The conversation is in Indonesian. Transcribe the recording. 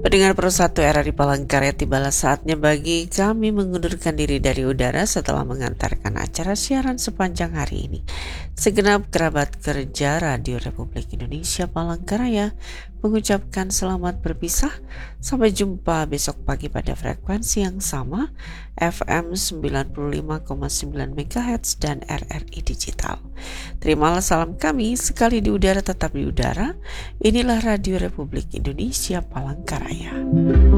Pendengar Persatu RRI Palangkaraya, tibalah saatnya bagi kami mengundurkan diri dari udara setelah mengantarkan acara siaran sepanjang hari ini. Segenap kerabat kerja Radio Republik Indonesia Palangkaraya mengucapkan selamat berpisah. Sampai jumpa besok pagi pada frekuensi yang sama, FM 95,9 MHz dan RRI Digital. Terimalah salam kami, sekali di udara tetap di udara. Inilah Radio Republik Indonesia Palangkaraya.